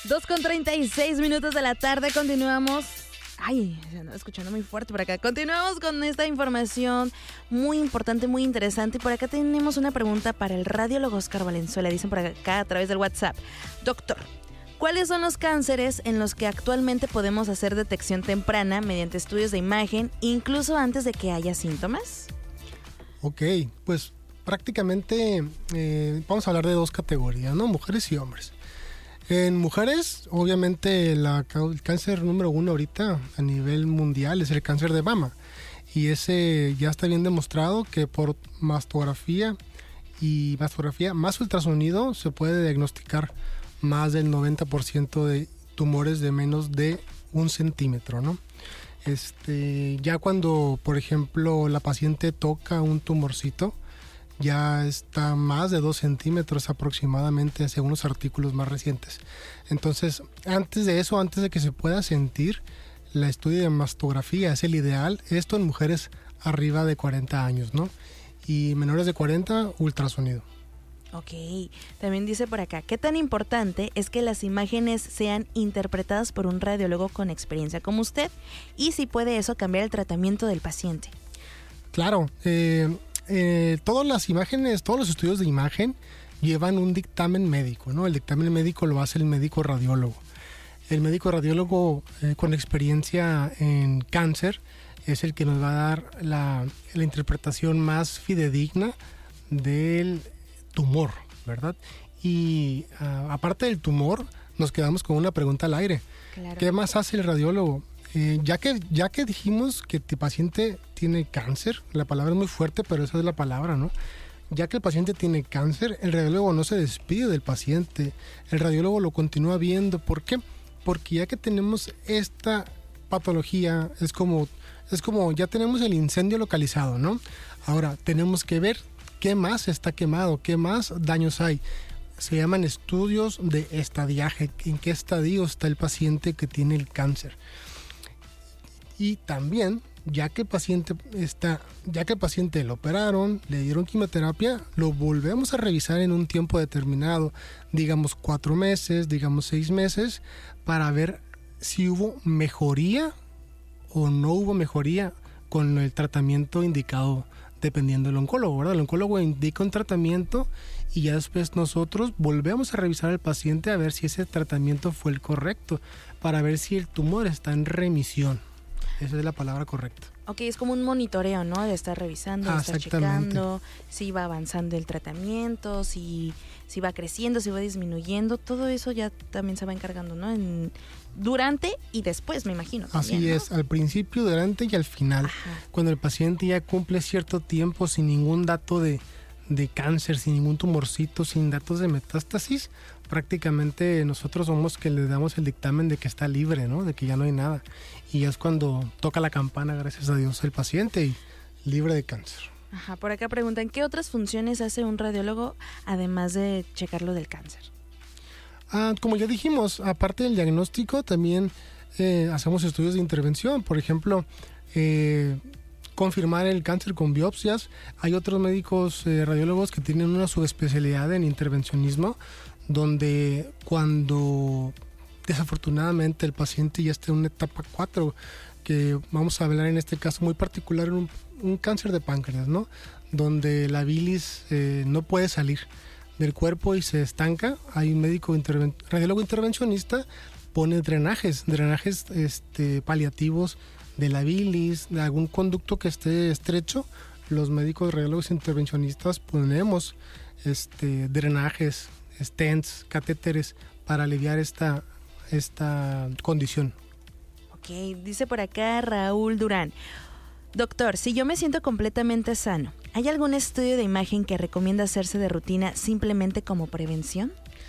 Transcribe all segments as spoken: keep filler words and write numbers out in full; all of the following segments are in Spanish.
dos con treinta y seis minutos de la tarde, continuamos. Ay, se anda escuchando muy fuerte por acá. Continuamos con esta información muy importante, muy interesante. Y por acá tenemos una pregunta para el radiólogo Oscar Valenzuela. Dicen por acá a través del WhatsApp. Doctor, ¿cuáles son los cánceres en los que actualmente podemos hacer detección temprana mediante estudios de imagen, incluso antes de que haya síntomas? Ok, pues prácticamente eh, vamos a hablar de dos categorías, ¿no? Mujeres y hombres. En mujeres, obviamente, la, el cáncer número uno ahorita a nivel mundial es el cáncer de mama. Y ese ya está bien demostrado que por mastografía y mastografía más ultrasonido se puede diagnosticar más del noventa por ciento de tumores de menos de un centímetro, ¿no? Este, ya cuando, por ejemplo, la paciente toca un tumorcito, ya está más de dos centímetros aproximadamente según los artículos más recientes. Entonces, antes de eso, antes de que se pueda sentir, la estudio de mastografía es el ideal. Esto en mujeres arriba de cuarenta años, ¿no? Y menores de cuarenta, ultrasonido. Ok, también dice por acá, ¿qué tan importante es que las imágenes sean interpretadas por un radiólogo con experiencia como usted? Y si puede eso cambiar el tratamiento del paciente. Claro, eh... Eh, todas las imágenes, todos los estudios de imagen llevan un dictamen médico, ¿no? El dictamen médico lo hace el médico radiólogo. El médico radiólogo eh, con experiencia en cáncer es el que nos va a dar la, la interpretación más fidedigna del tumor, ¿verdad? Y uh, aparte del tumor, nos quedamos con una pregunta al aire. Claro. ¿Qué más hace el radiólogo? Eh, ya que ya que dijimos que tu paciente tiene cáncer, la palabra es muy fuerte, pero esa es la palabra, ¿no? Ya que el paciente tiene cáncer, el radiólogo no se despide del paciente, el radiólogo lo continúa viendo. ¿Por qué? Porque ya que tenemos esta patología, es como, es como ya tenemos el incendio localizado, ¿no? Ahora tenemos que ver qué más está quemado, qué más daños hay. Se llaman estudios de estadiaje, en qué estadio está el paciente que tiene el cáncer. Y también, ya que el paciente está, ya que el paciente lo operaron, le dieron quimioterapia, lo volvemos a revisar en un tiempo determinado, digamos cuatro meses, digamos seis meses, para ver si hubo mejoría o no hubo mejoría con el tratamiento indicado dependiendo del oncólogo, ¿verdad? El oncólogo indica un tratamiento y ya después nosotros volvemos a revisar al paciente a ver si ese tratamiento fue el correcto, para ver si el tumor está en remisión. Esa es la palabra correcta. Ok, es como un monitoreo, ¿no? De estar revisando, de ah, estar checando si va avanzando el tratamiento, si, si va creciendo, si va disminuyendo. Todo eso ya también se va encargando, ¿no? En, durante y después, me imagino. También, Así ¿no? es, al principio, durante y al final. Ajá. Cuando el paciente ya cumple cierto tiempo sin ningún dato de, de cáncer, sin ningún tumorcito, sin datos de metástasis, prácticamente nosotros somos que le damos el dictamen de que está libre, ¿no? De que ya no hay nada. Y es cuando toca la campana, gracias a Dios, el paciente y libre de cáncer. Ajá, por acá preguntan, ¿qué otras funciones hace un radiólogo además de checar lo del cáncer? Ah, como ya dijimos, aparte del diagnóstico, también eh, hacemos estudios de intervención. Por ejemplo, eh, confirmar el cáncer con biopsias. Hay otros médicos eh, radiólogos que tienen una subespecialidad en intervencionismo, donde cuando desafortunadamente el paciente ya está en una etapa cuatro, que vamos a hablar en este caso muy particular, un, un cáncer de páncreas, ¿no? Donde la bilis eh, no puede salir del cuerpo y se estanca. Hay un médico interven- radiólogo intervencionista, pone drenajes, drenajes este, paliativos de la bilis, de algún conducto que esté estrecho. Los médicos radiólogos intervencionistas ponemos este, drenajes, stents, catéteres para aliviar esta, esta condición. Ok, dice por acá Raúl Durán. Doctor, si yo me siento completamente sano, ¿hay algún estudio de imagen que recomienda hacerse de rutina simplemente como prevención?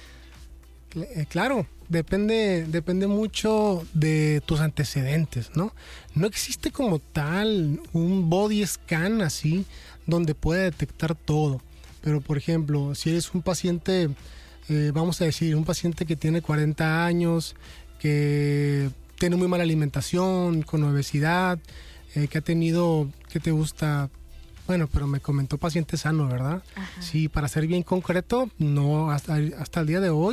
Eh, claro, depende, depende mucho de tus antecedentes, ¿no? No existe como tal un body scan así donde pueda detectar todo. Pero, por ejemplo, si eres un paciente, eh, vamos a decir, un paciente que tiene cuarenta años, que tiene muy mala alimentación, con obesidad, eh, que ha tenido, ¿qué te gusta? Bueno, pero me comentó paciente sano, ¿verdad? Ajá. Sí, para ser bien concreto, no, hasta, hasta el día de hoy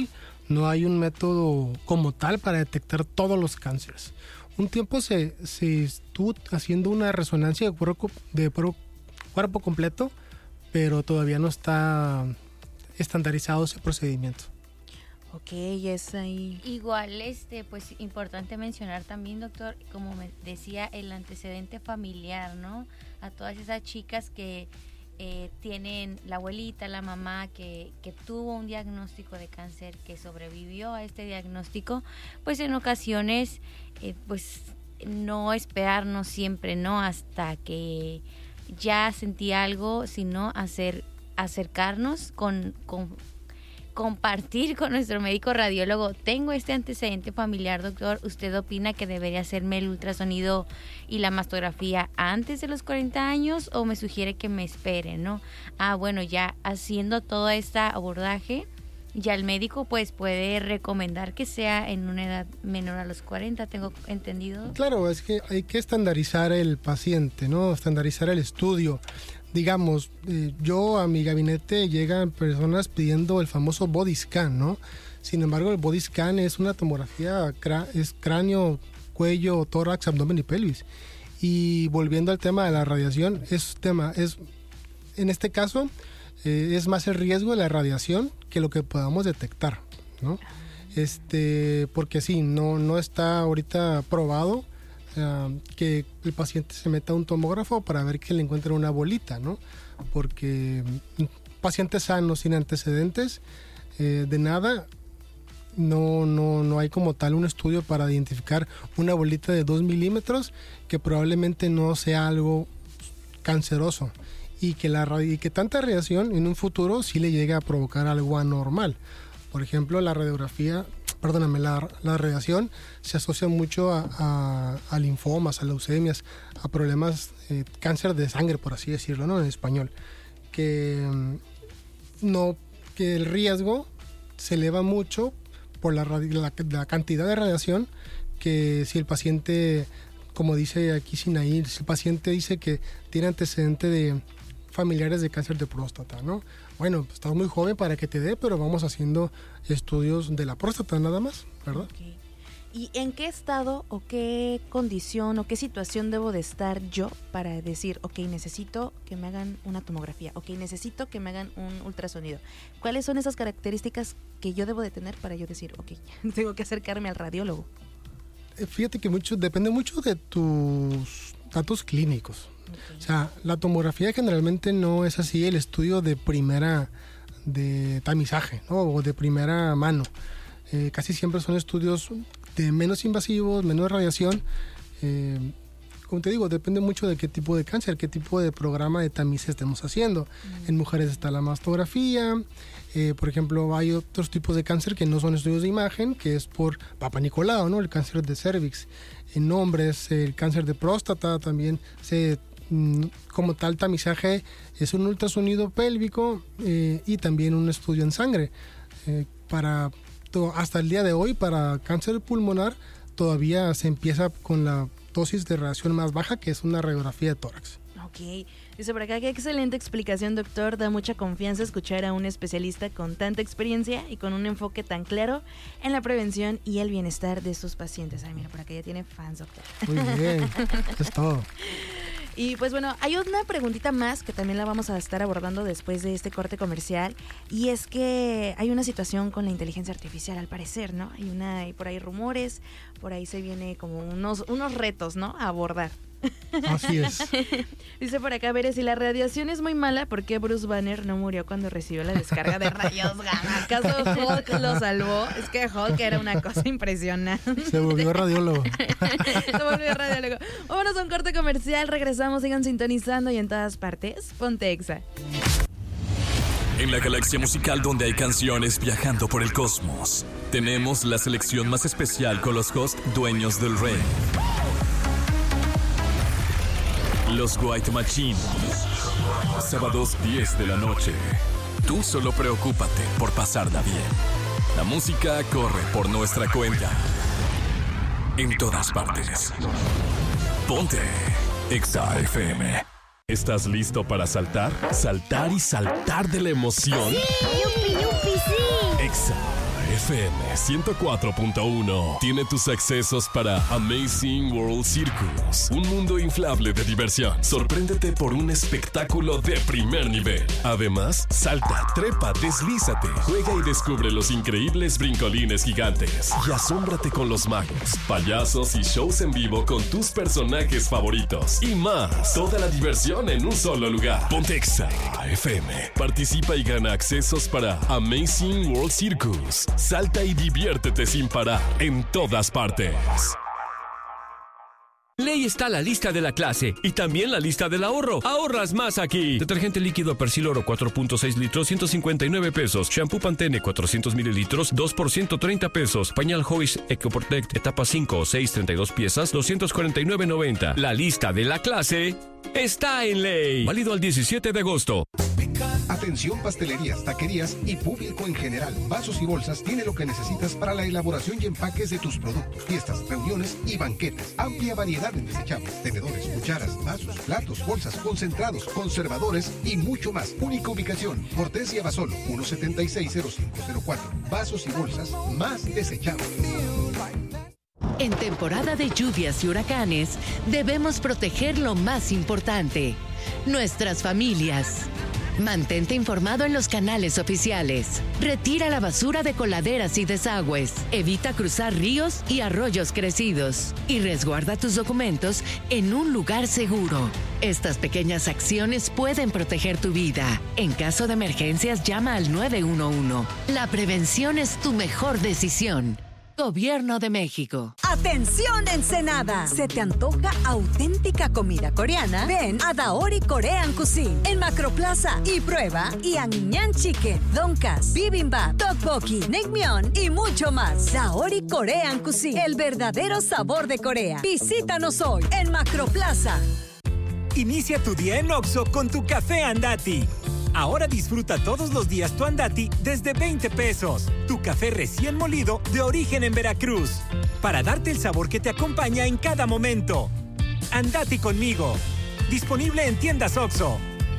no hay un método como tal para detectar todos los cánceres. Un tiempo se, se estuvo haciendo una resonancia de cuerpo, de cuerpo completo, pero todavía no está estandarizado ese procedimiento. Ok, es ahí. Igual, este, pues importante mencionar también, doctor, como me decía, el antecedente familiar, ¿no? A todas esas chicas que eh, tienen la abuelita, la mamá que, que tuvo un diagnóstico de cáncer, que sobrevivió a este diagnóstico, pues en ocasiones, eh, pues no esperarnos siempre, ¿no? Hasta que ya sentí algo, sino hacer, acercarnos con... con compartir con nuestro médico radiólogo, tengo este antecedente familiar, doctor, ¿usted opina que debería hacerme el ultrasonido y la mastografía antes de los cuarenta años o me sugiere que me espere, ¿no? Ah, bueno, ya haciendo todo este abordaje, ya el médico pues puede recomendar que sea en una edad menor a los cuarenta, tengo entendido. Claro, es que hay que estandarizar el paciente, ¿no? Estandarizar el estudio. Digamos, eh, yo a mi gabinete llegan personas pidiendo el famoso body scan, ¿no? Sin embargo, el body scan es una tomografía, cra- es cráneo, cuello, tórax, abdomen y pelvis. Y volviendo al tema de la radiación, es tema, es en este caso eh, es más el riesgo de la radiación que lo que podamos detectar, ¿no? Este, porque sí, no, no está ahorita probado. Uh, que el paciente se meta a un tomógrafo para ver que le encuentren una bolita, ¿no? Porque pacientes sanos, sin antecedentes eh, de nada, no, no, no hay como tal un estudio para identificar una bolita de dos milímetros que probablemente no sea algo canceroso y que, la, y que tanta radiación en un futuro sí le llegue a provocar algo anormal. Por ejemplo, la radiografía, perdóname, la, la radiación se asocia mucho a, a, a linfomas, a leucemias, a problemas, eh, cáncer de sangre, por así decirlo, ¿no? En español. Que, no, que el riesgo se eleva mucho por la, la, la cantidad de radiación, que si el paciente, como dice aquí Sinaí, si el paciente dice que tiene antecedente de familiares de cáncer de próstata, ¿no? Bueno, pues estás muy joven para que te dé, pero vamos haciendo estudios de la próstata nada más, ¿verdad? Okay. ¿Y en qué estado o qué condición o qué situación debo de estar yo para decir, ok, necesito que me hagan una tomografía, ok, necesito que me hagan un ultrasonido? ¿Cuáles son esas características que yo debo de tener para yo decir, ok, tengo que acercarme al radiólogo? Fíjate que mucho, depende mucho de tus datos clínicos. Okay. O sea, la tomografía generalmente no es así el estudio de primera, de tamizaje, ¿no? O de primera mano. Eh, casi siempre son estudios de menos invasivos, menos radiación. Eh, como te digo, depende mucho de qué tipo de cáncer, qué tipo de programa de tamiz estemos haciendo. Mm. En mujeres está la mastografía. Eh, por ejemplo, hay otros tipos de cáncer que no son estudios de imagen, que es por Papa Nicolau, ¿no? El cáncer de cervix. En hombres, el cáncer de próstata también se... como tal tamizaje es un ultrasonido pélvico eh, y también un estudio en sangre. Eh, para to, hasta el día de hoy, para cáncer pulmonar, todavía se empieza con la dosis de radiación más baja, que es una radiografía de tórax. Ok, dice por acá, qué excelente explicación, doctor. Da mucha confianza escuchar a un especialista con tanta experiencia y con un enfoque tan claro en la prevención y el bienestar de sus pacientes. Ay, mira, por acá ya tiene fans, doctor. Muy bien, es todo. Y pues bueno, hay una preguntita más que también la vamos a estar abordando después de este corte comercial, y es que hay una situación con la inteligencia artificial, al parecer, ¿no? Hay una, hay por ahí rumores, por ahí se viene como unos, unos retos, ¿no? A abordar. Así es. Dice por acá, a ver, si la radiación es muy mala, ¿por qué Bruce Banner no murió cuando recibió la descarga de rayos gamma? ¿Acaso Hulk lo salvó? Es que Hulk era una cosa impresionante. Se volvió radiólogo. Se volvió radiólogo. Vámonos a un corte comercial, regresamos, sigan sintonizando y en todas partes, ponte Exa. En la galaxia musical donde hay canciones viajando por el cosmos, tenemos la selección más especial con los hosts dueños del rey. Los White Machine. Sábados diez de la noche. Tú solo preocúpate por pasarla bien. La música corre por nuestra cuenta. En todas partes. Ponte Exa F M. ¿Estás listo para saltar? Saltar y saltar de la emoción. ¡Sí! ¡Yupi, yupi, sí! Exa F M ciento cuatro punto uno tiene tus accesos para Amazing World Circus, un mundo inflable de diversión. Sorpréndete por un espectáculo de primer nivel. Además, salta, trepa, deslízate, juega y descubre los increíbles brincolines gigantes. Y asómbrate con los magos, payasos y shows en vivo con tus personajes favoritos. Y más, toda la diversión en un solo lugar. Ponte Exa F M. Participa y gana accesos para Amazing World Circus. Salta y diviértete sin parar en todas partes. Ley está la lista de la clase y también la lista del ahorro. Ahorras más aquí. Detergente líquido Persil Oro cuatro punto seis litros, ciento cincuenta y nueve pesos. Shampoo Pantene cuatrocientos mililitros, dos por ciento treinta pesos. Pañal Hoist EcoProtect etapa cinco o seis, treinta y dos piezas, doscientos cuarenta y nueve noventa. La lista de la clase está en Ley. Válido al diecisiete de agosto. Atención pastelerías, taquerías y público en general. Vasos y Bolsas tiene lo que necesitas para la elaboración y empaques de tus productos, fiestas, reuniones y banquetes. Amplia variedad en desechables, tenedores, cucharas, vasos, platos, bolsas, concentrados, conservadores y mucho más. Única ubicación, Cortesia Basolo, uno setenta y seis cero cinco cero cuatro. Vasos y Bolsas más desechables. En temporada de lluvias y huracanes, debemos proteger lo más importante, nuestras familias. Mantente informado en los canales oficiales. Retira la basura de coladeras y desagües. Evita cruzar ríos y arroyos crecidos. Y resguarda tus documentos en un lugar seguro. Estas pequeñas acciones pueden proteger tu vida. En caso de emergencias, llama al nueve uno uno. La prevención es tu mejor decisión. Gobierno de México. ¡Atención, Ensenada! ¿Se te antoja auténtica comida coreana? Ven a Daori Korean Cuisine en Macroplaza y prueba Yangñan Chicken, Donkas, Bibimbap, Tteokbokki, Naengmyeon y mucho más. Daori Korean Cuisine, el verdadero sabor de Corea. Visítanos hoy en Macroplaza. Inicia tu día en Oxxo con tu café Andati. Ahora disfruta todos los días tu Andati desde veinte pesos. Tu café recién molido de origen en Veracruz. Para darte el sabor que te acompaña en cada momento. Andati conmigo. Disponible en tiendas Oxxo.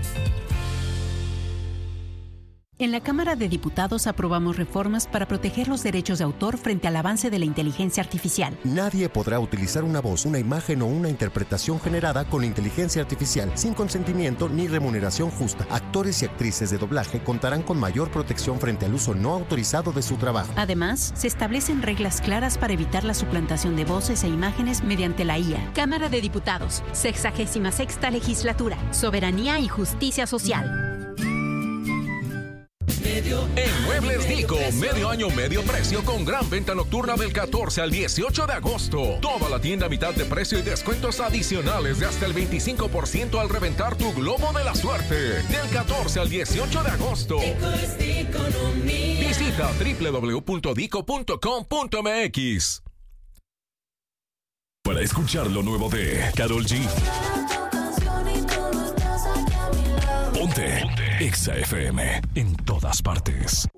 En la Cámara de Diputados aprobamos reformas para proteger los derechos de autor frente al avance de la inteligencia artificial. Nadie podrá utilizar una voz, una imagen o una interpretación generada con inteligencia artificial sin consentimiento ni remuneración justa. Actores y actrices de doblaje contarán con mayor protección frente al uso no autorizado de su trabajo. Además, se establecen reglas claras para evitar la suplantación de voces e imágenes mediante la I A. Cámara de Diputados, sexagésima sexta legislatura, Soberanía y Justicia Social. En Muebles Dico, medio año, medio precio con gran venta nocturna del catorce al dieciocho de agosto. Toda la tienda a mitad de precio y descuentos adicionales de hasta el veinticinco por ciento al reventar tu globo de la suerte. Del catorce al dieciocho de agosto. Visita doble u doble u doble u punto dico punto com punto m x. Para escuchar lo nuevo de Karol G. Ponte Exa F M en todas partes.